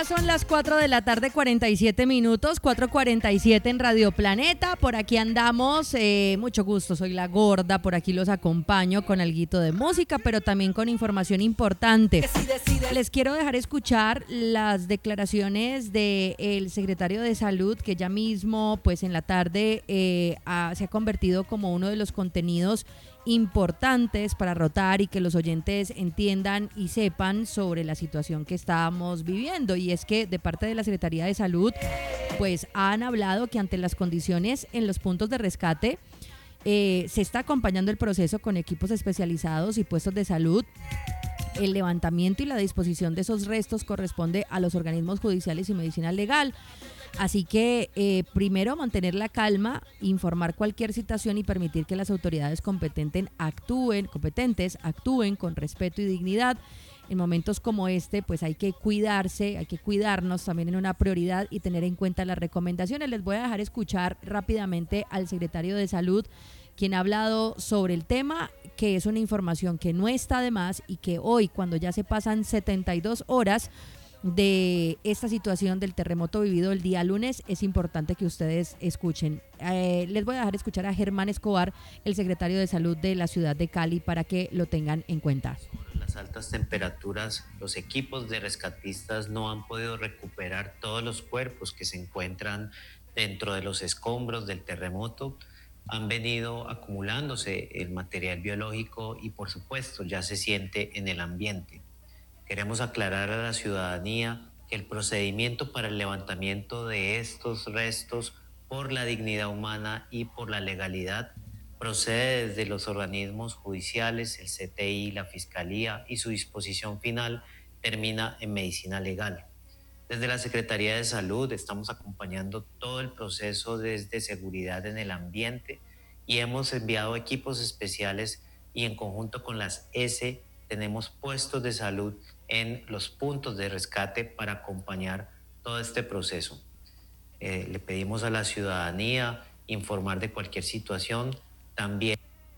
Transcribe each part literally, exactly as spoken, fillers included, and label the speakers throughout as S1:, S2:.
S1: Ya son las cuatro de la tarde, cuarenta y siete minutos, cuatro cuarenta y siete en Radio Planeta. Por aquí andamos, eh, mucho gusto, soy La Gorda, por aquí los acompaño con alguito de música, pero también con información importante. Les quiero dejar escuchar las declaraciones del secretario de Salud, que ya mismo, pues en la tarde, eh, ha, se ha convertido como uno de los contenidos importantes para rotar y que los oyentes entiendan y sepan sobre la situación que estamos viviendo. Y es que de parte de la Secretaría de Salud pues han hablado que ante las condiciones en los puntos de rescate eh, se está acompañando el proceso con equipos especializados y puestos de salud. El levantamiento y la disposición de esos restos corresponde a los organismos judiciales y medicina legal. Así que eh, primero mantener la calma, informar cualquier situación y permitir que las autoridades competentes actúen, competentes actúen con respeto y dignidad. En momentos como este, pues hay que cuidarse, hay que cuidarnos también en una prioridad y tener en cuenta las recomendaciones. Les voy a dejar escuchar rápidamente al secretario de Salud, quien ha hablado sobre el tema, que es una información que no está de más y que hoy, cuando ya se pasan setenta y dos horas de esta situación del terremoto vivido el día lunes, es importante que ustedes escuchen. Eh, les voy a dejar escuchar a Germán Escobar, el secretario de Salud de la ciudad de Cali, para que lo tengan en cuenta.
S2: Las altas temperaturas, los equipos de rescatistas no han podido recuperar todos los cuerpos que se encuentran dentro de los escombros del terremoto. Han venido acumulándose el material biológico y, por supuesto, ya se siente en el ambiente. Queremos aclarar a la ciudadanía que el procedimiento para el levantamiento de estos restos por la dignidad humana y por la legalidad procede desde los organismos judiciales, el C T I, la Fiscalía, y su disposición final termina en medicina legal. Desde la Secretaría de Salud estamos acompañando todo el proceso desde seguridad en el ambiente y hemos enviado equipos especiales y en conjunto con las S tenemos puestos de salud en los puntos de rescate para acompañar todo este proceso. Eh, le pedimos a la ciudadanía informar de cualquier situación. También,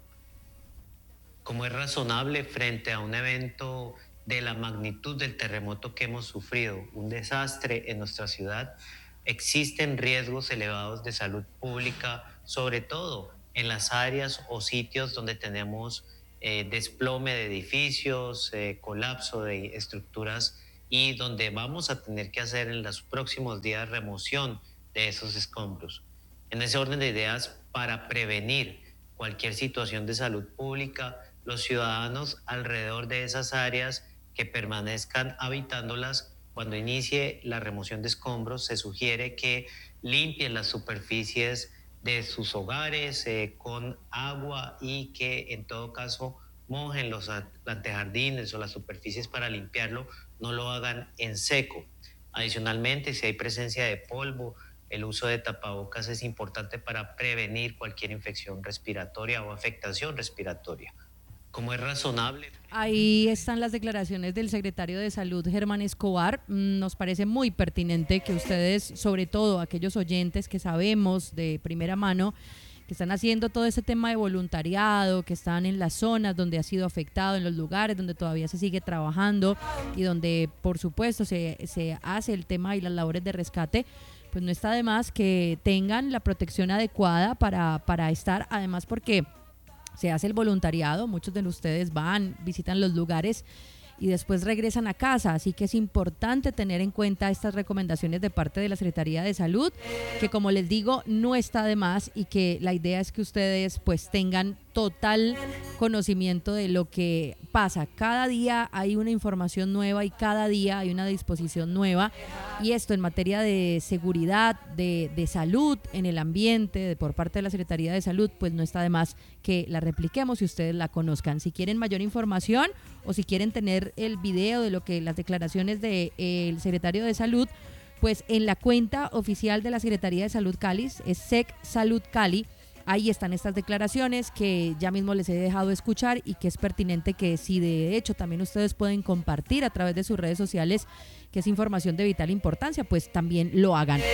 S2: como es razonable frente a un evento de la magnitud del terremoto que hemos sufrido, un desastre en nuestra ciudad, existen riesgos elevados de salud pública, sobre todo en las áreas o sitios donde tenemos eh, desplome de edificios, eh, colapso de estructuras y donde vamos a tener que hacer en los próximos días remoción de esos escombros. En ese orden de ideas, para prevenir cualquier situación de salud pública, los ciudadanos alrededor de esas áreas que permanezcan habitándolas, cuando inicie la remoción de escombros, se sugiere que limpien las superficies de sus hogares eh, con agua y que en todo caso mojen los antejardines o las superficies para limpiarlo, no lo hagan en seco. Adicionalmente, si hay presencia de polvo, el uso de tapabocas es importante para prevenir cualquier infección respiratoria o afectación respiratoria. Como es razonable.
S1: Ahí están las declaraciones del secretario de Salud, Germán Escobar. Nos parece muy pertinente que ustedes, sobre todo aquellos oyentes que sabemos de primera mano, que están haciendo todo este tema de voluntariado, que están en las zonas donde ha sido afectado, en los lugares donde todavía se sigue trabajando y donde, por supuesto, se, se hace el tema y las labores de rescate, pues no está de más que tengan la protección adecuada para, para estar, además porque se hace el voluntariado, muchos de ustedes van, visitan los lugares y después regresan a casa, así que es importante tener en cuenta estas recomendaciones de parte de la Secretaría de Salud, que como les digo, no está de más y que la idea es que ustedes pues tengan total conocimiento de lo que pasa. Cada día hay una información nueva y cada día hay una disposición nueva, y esto en materia de seguridad, de, de salud en el ambiente, de, por parte de la Secretaría de Salud, pues no está de más que la repliquemos y ustedes la conozcan. Si quieren mayor información o si quieren tener el video de lo que las declaraciones del de, secretario de Salud, pues en la cuenta oficial de la Secretaría de Salud Cali, es Sec Salud Cali. Ahí están estas declaraciones que ya mismo les he dejado escuchar y que es pertinente que si de hecho también ustedes pueden compartir a través de sus redes sociales, que es información de vital importancia, pues también lo hagan.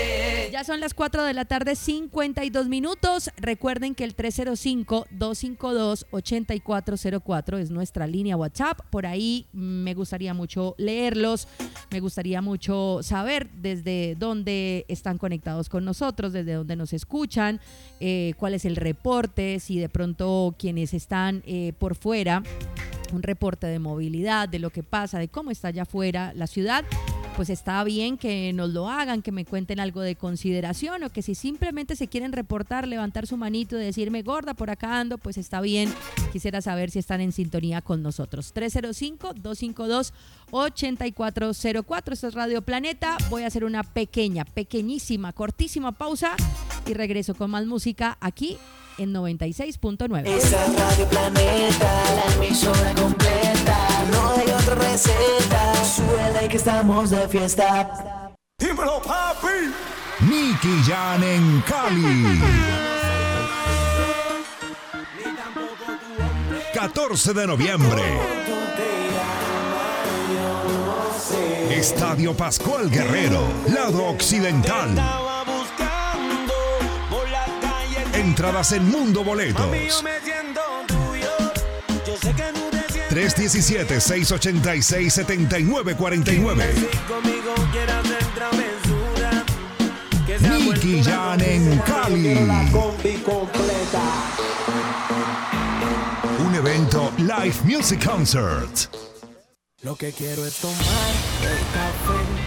S1: Ya son las cuatro de la tarde, cincuenta y dos minutos. Recuerden que el tres cero cinco, dos cinco dos, ocho cuatro cero cuatro es nuestra línea WhatsApp. Por ahí me gustaría mucho leerlos. Me gustaría mucho saber desde dónde están conectados con nosotros, desde dónde nos escuchan, eh, cuál es el reporte, si de pronto quienes están eh, por fuera, un reporte de movilidad, de lo que pasa, de cómo está allá afuera la ciudad. Pues está bien que nos lo hagan, que me cuenten algo de consideración, o que si simplemente se quieren reportar, levantar su manito y decirme gorda, por acá ando, pues está bien. Quisiera saber si están en sintonía con nosotros. tres cero cinco, dos cinco dos, ocho cuatro cero cuatro, esto es Radio Planeta. Voy a hacer una pequeña, pequeñísima, cortísima pausa y regreso con más música aquí en noventa y seis punto nueve.
S3: Esa es Radio Planeta, la emisora completa. No hay otra receta. Suele que estamos de fiesta.
S4: Dímelo, papi.
S5: Nicky Jam en Cali. catorce de noviembre. Estadio Pascual Guerrero, lado occidental. Entradas en Mundo Boletos. tres uno siete, seis ocho seis, siete nueve cuatro nueve. Nicky Jam en Cali. Un evento Live Music Concert.
S3: Lo que quiero es tomar el café